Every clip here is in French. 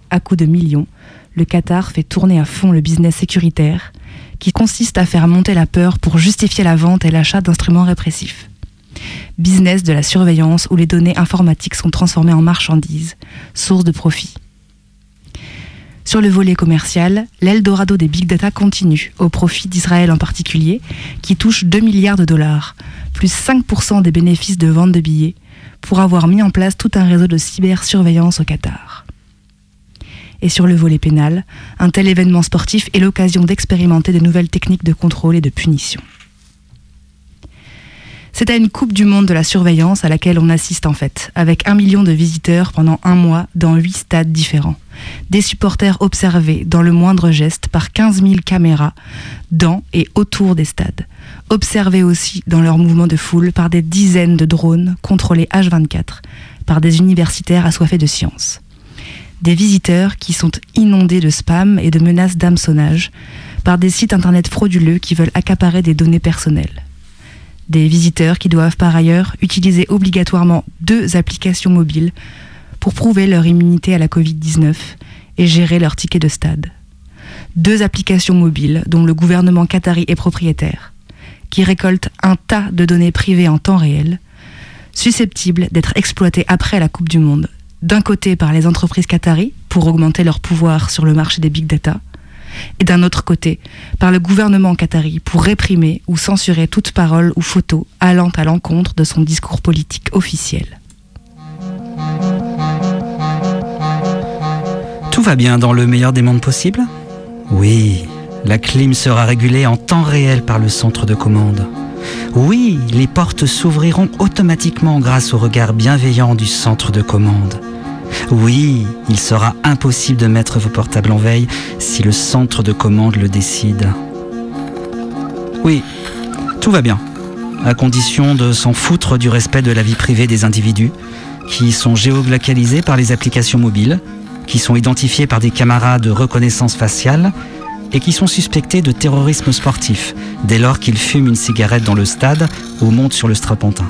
à coups de millions, le Qatar fait tourner à fond le business sécuritaire, qui consiste à faire monter la peur pour justifier la vente et l'achat d'instruments répressifs. Business de la surveillance où les données informatiques sont transformées en marchandises, source de profit. Sur le volet commercial, l'Eldorado des big data continue, au profit d'Israël en particulier, qui touche 2 milliards de dollars, plus 5% des bénéfices de vente de billets, pour avoir mis en place tout un réseau de cybersurveillance au Qatar. Et sur le volet pénal, un tel événement sportif est l'occasion d'expérimenter de nouvelles techniques de contrôle et de punition. C'est à une Coupe du Monde de la surveillance à laquelle on assiste en fait, avec 1 million de visiteurs pendant un mois dans 8 stades différents. Des supporters observés dans le moindre geste par 15 000 caméras dans et autour des stades. Observés aussi dans leurs mouvements de foule par des dizaines de drones contrôlés H24 par des universitaires assoiffés de science. Des visiteurs qui sont inondés de spam et de menaces d'hameçonnage par des sites internet frauduleux qui veulent accaparer des données personnelles. Des visiteurs qui doivent par ailleurs utiliser obligatoirement 2 applications mobiles pour prouver leur immunité à la Covid-19 et gérer leur ticket de stade. 2 applications mobiles dont le gouvernement qatari est propriétaire, qui récoltent un tas de données privées en temps réel, susceptibles d'être exploitées après la Coupe du Monde, d'un côté par les entreprises qataries pour augmenter leur pouvoir sur le marché des big data, et d'un autre côté par le gouvernement qatari pour réprimer ou censurer toute parole ou photo allant à l'encontre de son discours politique officiel. Tout va bien dans le meilleur des mondes possibles ? Oui, la clim sera régulée en temps réel par le centre de commande. Oui, les portes s'ouvriront automatiquement grâce au regard bienveillant du centre de commande. Oui, il sera impossible de mettre vos portables en veille si le centre de commande le décide. Oui, tout va bien, à condition de s'en foutre du respect de la vie privée des individus, qui sont géolocalisés par les applications mobiles, qui sont identifiés par des caméras de reconnaissance faciale et qui sont suspectés de terrorisme sportif dès lors qu'ils fument une cigarette dans le stade ou montent sur le strapontin.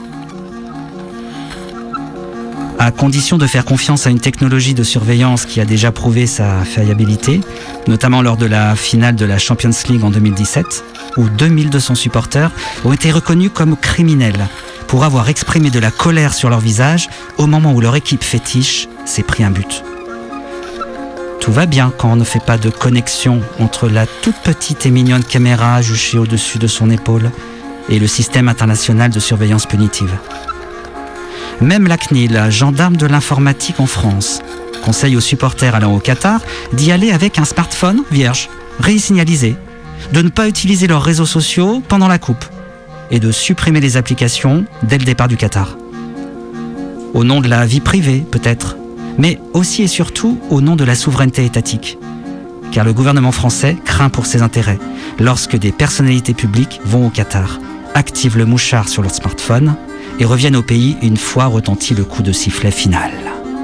À condition de faire confiance à une technologie de surveillance qui a déjà prouvé sa fiabilité, notamment lors de la finale de la Champions League en 2017, où 2200 supporters ont été reconnus comme criminels pour avoir exprimé de la colère sur leur visage au moment où leur équipe fétiche s'est pris un but. Tout va bien quand on ne fait pas de connexion entre la toute petite et mignonne caméra juchée au-dessus de son épaule et le système international de surveillance punitive. Même la CNIL, gendarme de l'informatique en France, conseille aux supporters allant au Qatar d'y aller avec un smartphone vierge, résignalisé, de ne pas utiliser leurs réseaux sociaux pendant la coupe et de supprimer les applications dès le départ du Qatar. Au nom de la vie privée, peut-être, mais aussi et surtout au nom de la souveraineté étatique. Car le gouvernement français craint pour ses intérêts lorsque des personnalités publiques vont au Qatar, activent le mouchard sur leur smartphone et reviennent au pays une fois retenti le coup de sifflet final.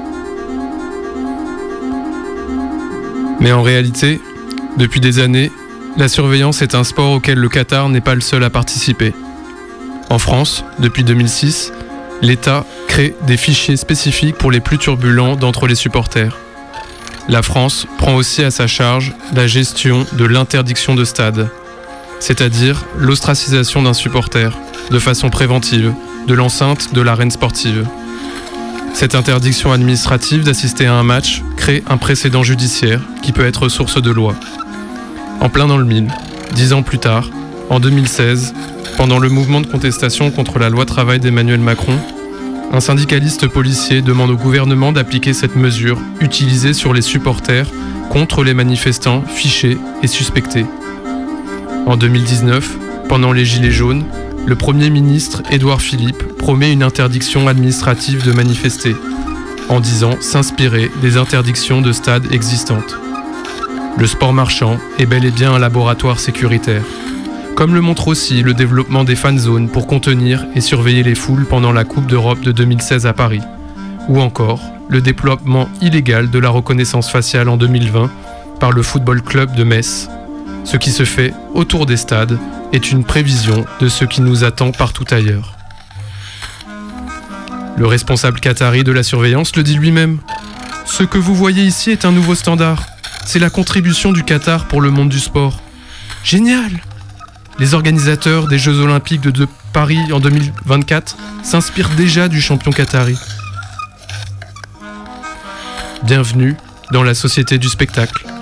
Mais en réalité, depuis des années, la surveillance est un sport auquel le Qatar n'est pas le seul à participer. En France, depuis 2006, l'État crée des fichiers spécifiques pour les plus turbulents d'entre les supporters. La France prend aussi à sa charge la gestion de l'interdiction de stade, c'est-à-dire l'ostracisation d'un supporter, de façon préventive, de l'enceinte de l'arène sportive. Cette interdiction administrative d'assister à un match crée un précédent judiciaire qui peut être source de loi. En plein dans le mille, 10 ans plus tard, en 2016, pendant le mouvement de contestation contre la loi travail d'Emmanuel Macron, un syndicaliste policier demande au gouvernement d'appliquer cette mesure utilisée sur les supporters contre les manifestants fichés et suspectés. En 2019, pendant les Gilets jaunes, le Premier ministre Édouard Philippe promet une interdiction administrative de manifester, en disant s'inspirer des interdictions de stades existantes. Le sport marchand est bel et bien un laboratoire sécuritaire, comme le montre aussi le développement des fan zones pour contenir et surveiller les foules pendant la Coupe d'Europe de 2016 à Paris, ou encore le déploiement illégal de la reconnaissance faciale en 2020 par le Football Club de Metz. Ce qui se fait autour des stades est une prévision de ce qui nous attend partout ailleurs. Le responsable qatari de la surveillance le dit lui-même. Ce que vous voyez ici est un nouveau standard. C'est la contribution du Qatar pour le monde du sport. Génial! Les organisateurs des Jeux Olympiques de Paris en 2024 s'inspirent déjà du champion qatari. Bienvenue dans la société du spectacle.